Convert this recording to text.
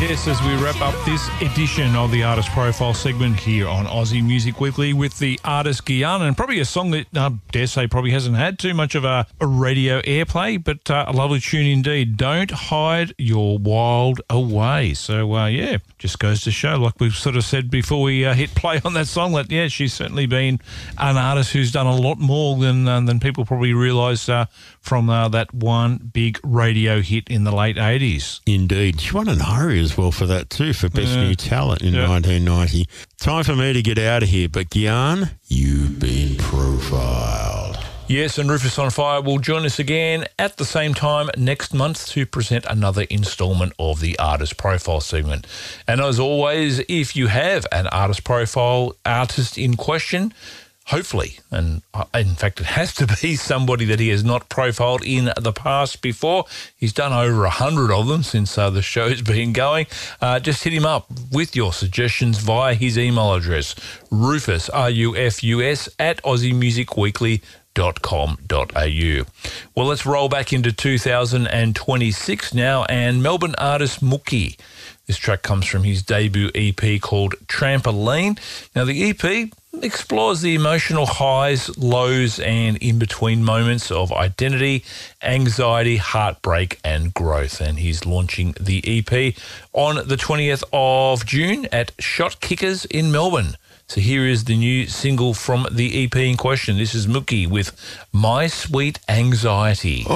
Yes, as we wrap up this edition of the Artist Profile segment here on Aussie Music Weekly with the artist Guyana, and probably a song that I dare say probably hasn't had too much of a radio airplay, but a lovely tune indeed. Don't Hide Your Wild Away. So, just goes to show, like we've sort of said before we hit play on that song, that, she's certainly been an artist who's done a lot more than people probably realise from that one big radio hit in the late 80s. Indeed. She won an Ari as well for that too, for Best New Talent in 1990. Time for me to get out of here, but Gian, you've been profiled. Yes, and Rufus on Fire will join us again at the same time next month to present another instalment of the Artist Profile segment. And as always, if you have an Artist Profile artist in question, hopefully, and in fact it has to be somebody that he has not profiled in the past before. He's done over 100 of them since the show's been going. Just hit him up with your suggestions via his email address, Rufus, R-U-F-U-S, at AussieMusicWeekly.com.au. Well, let's roll back into 2026 now, and Melbourne artist Mookie. This track comes from his debut EP called Trampoline. Now, the EP explores the emotional highs, lows, and in-between moments of identity, anxiety, heartbreak, and growth. And he's launching the EP on the 20th of June at Shot Kickers in Melbourne. So here is the new single from the EP in question. This is Mookie with My Sweet Anxiety.